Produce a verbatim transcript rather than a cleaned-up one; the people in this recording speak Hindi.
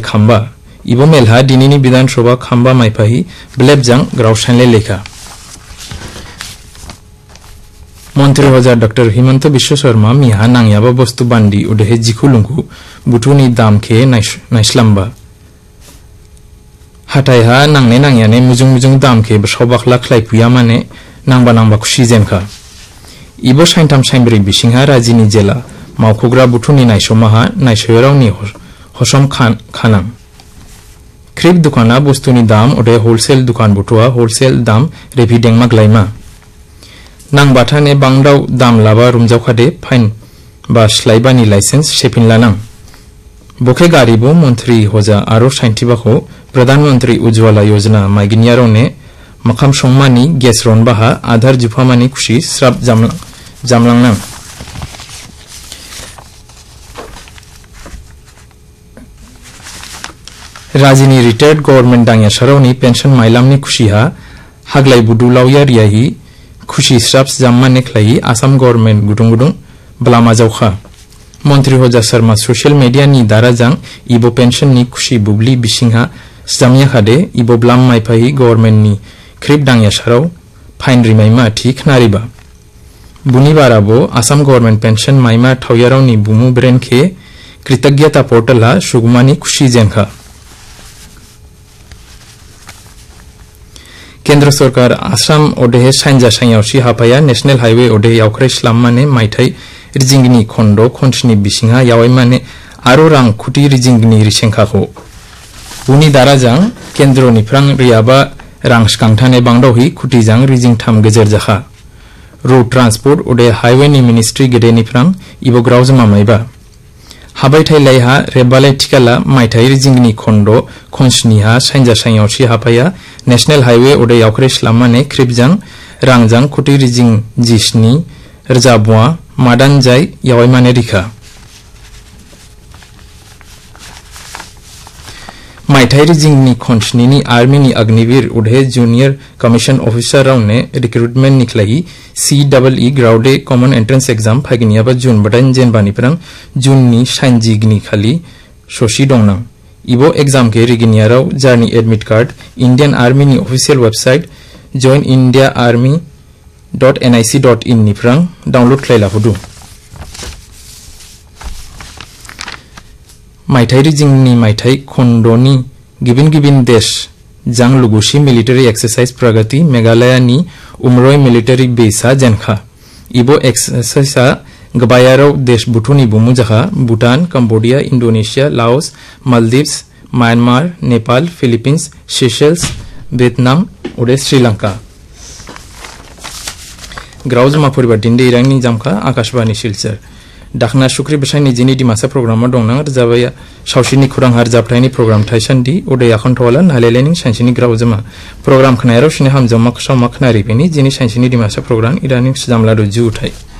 खाम्बा इबो मेलहा दिनैनि विधानसभा खाम्बा माइफाहि ब्लेबजां ग्राउसानले लेखा मंत्री हजा डॉक्टर हिमंत विश्व शर्मा मिहा नांगयाबा बस्तु बांदी उदेहे जिखुलुंगु बुथुनि दाम खे नाइस्लाम्बा हाथायहा नांने नांयाने मुजुं मुजुं दाम खे बसावबाखला खलायपुया माने नांबा नांबा खुसि जेनखा इबो साइनथाम साइनब्रै बिसिंहा राजिनि जेला मावखुग्रा बुथुनि नाइसमाहा नाइसयरावनि हसम खान खानां क्रिप दुकाना बस्तुनि दाम उदे होलसेल दुकान बुथुआ होलसेल दाम रेभि देंमाक लाइमा नांबाथाने बांदाव दाम लाबा रुमजावखादे फाइन बा स्लाइबानि लाइसेंस सेफिनलानां बोखे गारिबो मंत्री हजा आरो साइनथिबाखौ प्रधानमंत्री उज्ज्वला योजना माइगिनियारने मखाम संमानि गेस रनबाहा आधार जुफामानि खुशी स्राब जामलांनां राजिनि रिटायर्ड गवर्नमेंट दांया सरावनि पेंशन माइलामनि खुशीहा हागलाय बुदुलावया रियाहि खुशी स्राब जाममाने खलायि आसाम गवर्नमेंट गुदुं गुदुं ब्लामा जावखा मंत्री हजा शर्मा सोशल मीडिया नि दाराजां इबो पेंशन नि खुशी बुबली बिसिंहा जामिया खादे इबो ब्लाम माइफाहि गवर्नमेंट नि क्रिप दांया सराव फाइन रिमाइमा थि खनारिबा बुनि बाराबो आसाम गवर्नमेंट पेंशन माइमा थावयारावनि बुमु ब्रेन खे कृतज्ञता पोर्टलहा सुगमानि खुशी जेनखा केंद्र सरकार आसाम ओदेहे साइनजा साइयावसि हाफाया नेशनल हाईवे ओदे यावख्रै स्लाममाने माइथाइ रिजिंगनि खन्द खनसिनि बिसिंहा यावैमाने आरो रां खुटि रिजिंगनि रिसेंखाखौ बुनि दाराजां केंद्रनिफ्रां रियाबा रां स्कांथाने बांदावहि खुटिजां रिजिं थाम गेजेर जाखा रोड ट्रांसपोर्ट ओदे हाईवे नि मिनिस्ट्री गेदेनिफ्रां इबो ग्रावजमा माइबा हाबायथाइ लाइहा रेबालाय थिकाला माइथाइ रिजिंगनि खन्द खनसिनिहा साइनजा साइयावसि हाफाया नेशनल हाईवे ओदे यावख्रै स्लाममाने क्रिपजां रांजां खुटि रिजिं जिस्नि रजाबुआ मादान जाय यावैमाने रिखा माइथाइ रिजिंगनि खनसिनि आर्मीनि अग्निवीर उदे junior commission officer रावने recruitment निखलायि C double E ग्राउडे common entrance exam फाइगिनियाबा जून बदाइन जेनबानिफ्रां जूननि साइनजिगनि खालि ससि दंनां इबो एग्जाम के रिगिनियाराव journey admit card Indian army नि official website join India army dot N I C dot in निफ्रां download खलायला हुदु माइथाइ रिजिंगनि माइथाइ खन्डनि गिबिन गिबिन देश जां लुगुशी मिलिटारी एक्सरसाइज प्रगति मेघालयनि उमरय मिलिटारी बेसा जेनखा इबो एक्सरसाइजा गबायाराव देश बुथुनि बुमुजाखा Bhutan Cambodia Indonesia Laos Maldives Myanmar Nepal Philippines Seychelles Vietnam और श्रीलंका ग्राउजमा फरिबा दिनदे इरांनि जामखा आकाशवाणी शिलचर दाखना शुक्री बसाइनि जिनि दिमासा प्रोग्राम दंना जाबाया सावसिनि खुरां हार जाबथायनि प्रोग्राम थाइसान्दि उदय आखनथवाला नालेलेनि साइन्सनि ग्राउजमा प्रोग्राम खनायाराव सिने हामजमा खसामा खनारि बेनि जिनि साइन्सनि दिमासा प्रोग्राम इरानि जामलादु जुथाय